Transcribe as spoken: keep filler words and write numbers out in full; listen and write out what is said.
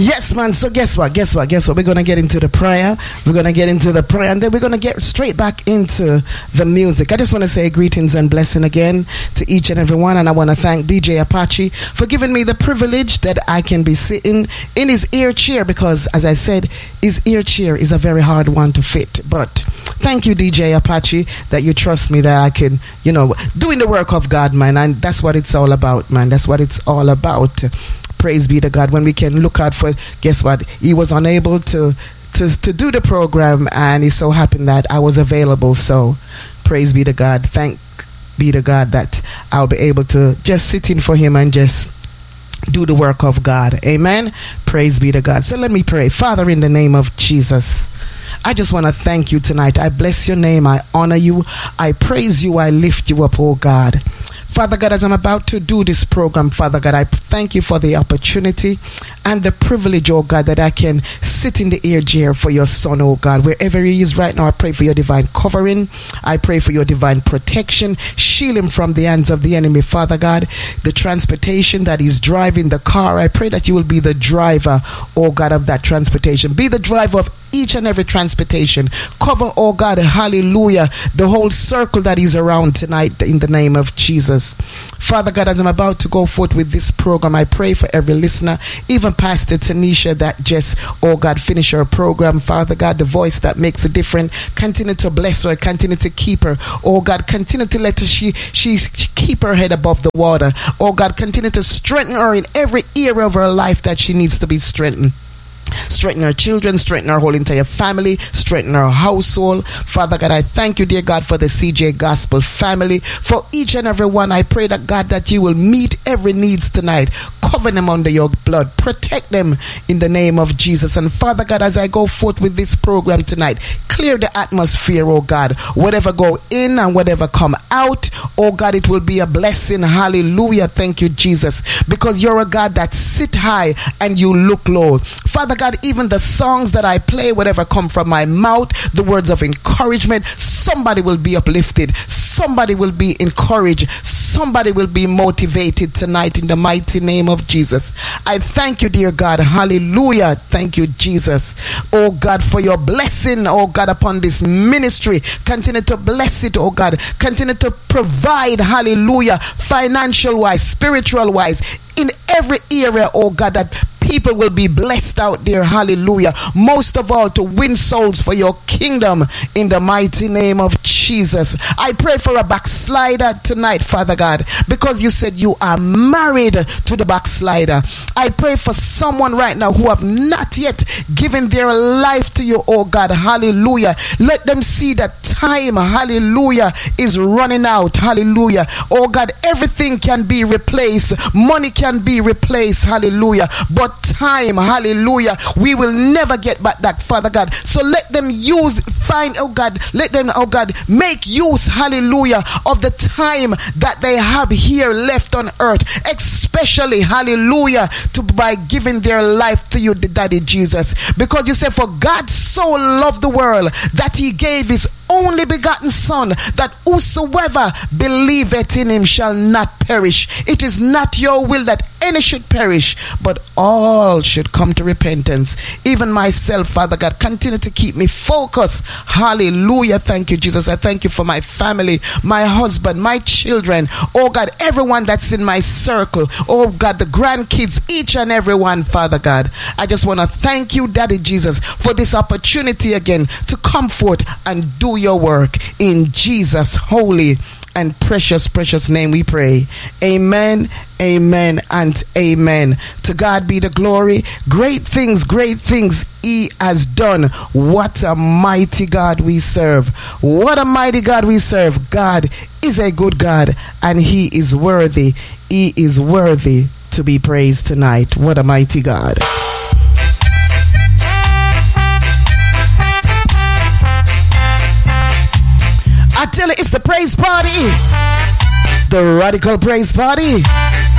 Yes, man. So guess what? Guess what? Guess what? We're going to get into the prayer. We're going to get into the prayer, and then we're going to get straight back into the music. I just want to say greetings and blessing again to each and every one, and I want to thank D J Apache for giving me the privilege that I can be sitting in his ear chair, because, as I said, his ear chair is a very hard one to fit. But thank you, D J Apache, that you trust me that I can, you know, doing the work of God, man, and that's what it's all about, man. That's what it's all about. Praise be to God. When we can look out for, guess what? He was unable to, to, to do the program, and he's so happy that I was available. So praise be to God. Thank be to God that I'll be able to just sit in for him and just do the work of God. Amen. Praise be to God. So let me pray. Father, in the name of Jesus, I just want to thank you tonight. I bless your name. I honor you. I praise you. I lift you up, oh God. Father God, as I'm about to do this program, Father God, I thank you for the opportunity and the privilege, oh God, that I can sit in the ear chair for your son, oh God. Wherever he is right now, I pray for your divine covering. I pray for your divine protection. Shield him from the hands of the enemy, Father God. The transportation that he's driving, the car, I pray that you will be the driver, oh God, of that transportation. Be the driver of each and every transportation. Cover, oh God, hallelujah, the whole circle that is around tonight in the name of Jesus. Father God, as I'm about to go forth with this program, I pray for every listener, even Pastor Tanisha that just, oh God, finish her program. Father God, the voice that makes a difference, continue to bless her, continue to keep her. Oh God, continue to let her, she, she, she keep her head above the water. Oh God, continue to strengthen her in every area of her life that she needs to be strengthened. Strengthen our children, strengthen our whole entire family, strengthen our household. Father God, I thank you, dear God, for the C J Gospel family, for each and every one. I pray that, God, that you will meet every needs tonight. Cover them under your blood. Protect them in the name of Jesus. And Father God, as I go forth with this program tonight, clear the atmosphere, oh God. Whatever go in and whatever come out, oh God, it will be a blessing. Hallelujah. Thank you, Jesus. Because you're a God that sit high and you look low. Father God, even the songs that I play, whatever come from my mouth, the words of encouragement, somebody will be uplifted. Somebody will be encouraged. Somebody will be motivated tonight in the mighty name of Jesus. I thank you, dear God. Hallelujah. Thank you, Jesus. Oh God, for your blessing, oh God, upon this ministry. Continue to bless it, oh God. Continue to provide, hallelujah, financial wise, spiritual wise, in every area, oh God, that people will be blessed out there. Hallelujah. Most of all, to win souls for your kingdom in the mighty name of Jesus. I pray for a backslider tonight, Father God, because you said you are married to the backslider. I pray for someone right now who have not yet given their life to you, oh God. Hallelujah. Let them see that time, hallelujah, is running out. Hallelujah. Oh God, everything can be replaced. Money can be replaced. Hallelujah. But time, hallelujah, we will never get back that, Father God. So let them use, find, oh God, let them, oh God, make use, hallelujah, of the time that they have here left on earth, especially, hallelujah, to by giving their life to you, the Daddy Jesus. Because you said, for God so loved the world that he gave his only begotten Son, that whosoever believeth in him shall not perish. It is not your will that any should perish, but all should come to repentance. Even myself, Father God, continue to keep me focused. Hallelujah. Thank you, Jesus. I thank you for my family, my husband, my children. Oh God, everyone that's in my circle. Oh God, the grandkids, each and every one, Father God. I just want to thank you, Daddy Jesus, for this opportunity again to come forth and do your work. In Jesus' holy and precious, precious name we pray. Amen, amen, and amen. To God be the glory. Great things, great things he has done. What a mighty God we serve. What a mighty God we serve. God is a good God, and he is worthy. He is worthy to be praised tonight. What a mighty God. I tell you, it's the praise party. The radical praise party.